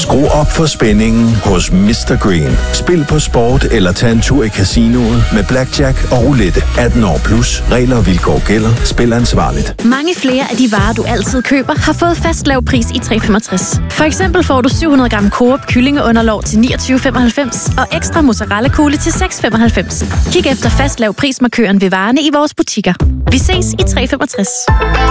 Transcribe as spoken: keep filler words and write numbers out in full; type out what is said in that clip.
Skru op for spændingen hos mister Green. Spil på sport eller tag en tur i casinoet med blackjack og roulette. atten år plus. Regler og vilkår gælder. Spil ansvarligt. Mange flere af de varer, du altid køber, har fået fast lav pris i tre femogtres. For eksempel får du syv hundrede gram Coop kyllingeunderlov til niogtyve femoghalvfems og ekstra mozzarella kugle til seks femoghalvfems. Kig efter fast lav prismarkøren ved varerne i vores butikker. Vi ses i tre femogtres.